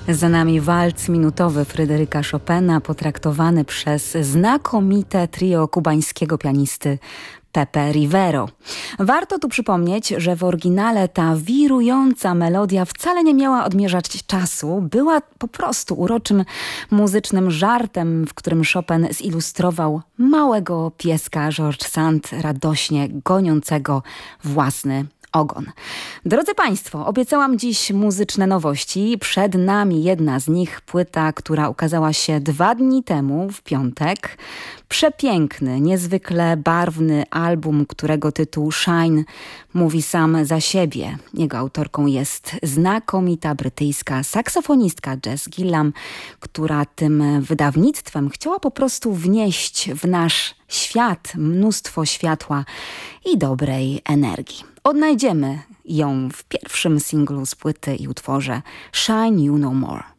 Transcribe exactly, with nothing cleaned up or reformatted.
Za nami walc minutowy Fryderyka Chopina, potraktowany przez znakomite trio kubańskiego pianisty Pepe Rivero. Warto tu przypomnieć, że w oryginale ta wirująca melodia wcale nie miała odmierzać czasu. Była po prostu uroczym muzycznym żartem, w którym Chopin zilustrował małego pieska George Sand, radośnie goniącego własny ogon. Drodzy Państwo, obiecałam dziś muzyczne nowości. Przed nami jedna z nich, płyta, która ukazała się dwa dni temu, w piątek. Przepiękny, niezwykle barwny album, którego tytuł Shine mówi sam za siebie. Jego autorką jest znakomita brytyjska saksofonistka Jess Gillam, która tym wydawnictwem chciała po prostu wnieść w nasz świat mnóstwo światła i dobrej energii. Odnajdziemy ją w pierwszym singlu z płyty i utworze Shine You No More.